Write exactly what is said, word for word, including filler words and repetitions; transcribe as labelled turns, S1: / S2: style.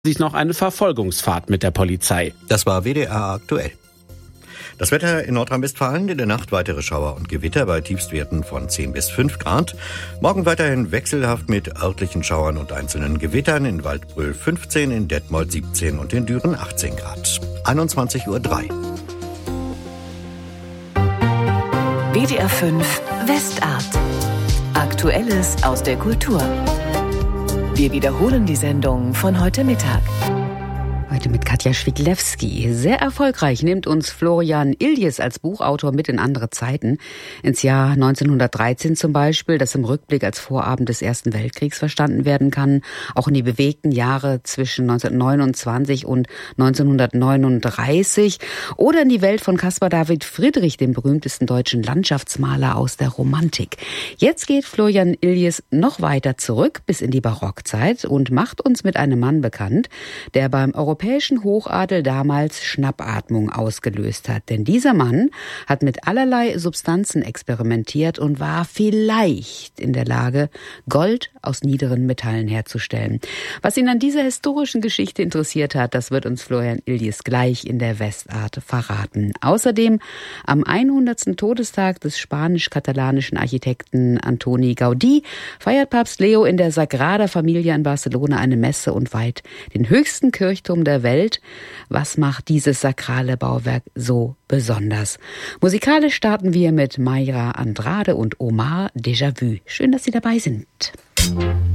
S1: sich noch eine Verfolgungsfahrt mit der Polizei.
S2: Das war W D R aktuell. Das Wetter in Nordrhein-Westfalen: in der Nacht weitere Schauer und Gewitter bei Tiefstwerten von zehn bis fünf Grad. Morgen weiterhin wechselhaft mit örtlichen Schauern und einzelnen Gewittern. In Waldbröl fünfzehn, in Detmold siebzehn und in Düren achtzehn Grad. einundzwanzig Uhr drei.
S3: W D R fünf Westart. Aktuelles aus der Kultur. Wir wiederholen die Sendung von heute Mittag.
S4: Heute mit Katja Schwiglewski. Sehr erfolgreich nimmt uns Florian Illies als Buchautor mit in andere Zeiten. Ins Jahr neunzehnhundertdreizehn zum Beispiel, das im Rückblick als Vorabend des Ersten Weltkriegs verstanden werden kann. Auch in die bewegten Jahre zwischen neunzehnhundertneunundzwanzig und neunzehnhundertneununddreißig. Oder in die Welt von Caspar David Friedrich, dem berühmtesten deutschen Landschaftsmaler aus der Romantik. Jetzt geht Florian Illies noch weiter zurück bis in die Barockzeit und macht uns mit einem Mann bekannt, der beim Europäischen europäischen Hochadel damals Schnappatmung ausgelöst hat. Denn dieser Mann hat mit allerlei Substanzen experimentiert und war vielleicht in der Lage, Gold aus niederen Metallen herzustellen. Was ihn an dieser historischen Geschichte interessiert hat, das wird uns Florian Illies gleich in der Westart verraten. Außerdem am hundertsten Todestag des spanisch-katalanischen Architekten Antoni Gaudí feiert Papst Leo in der Sagrada Familia in Barcelona eine Messe und weiht den höchsten Kirchturm der Welt. Was macht dieses sakrale Bauwerk so besonders? Musikalisch starten wir mit Mayra Andrade und Omar Déjà Vu. Schön, dass Sie dabei sind.